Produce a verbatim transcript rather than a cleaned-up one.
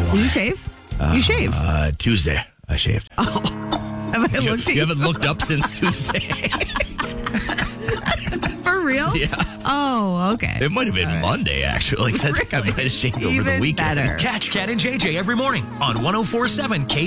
why. Did you shave? Uh, you shave? Uh, Tuesday, I shaved. Oh, have I you, looked at you you? haven't looked up since Tuesday. For real? Yeah. Oh, okay. It might have been Monday, actually. 'Cause I think I might have shaved over the Even weekend. better. Catch Cat and J J every morning on one oh four point seven K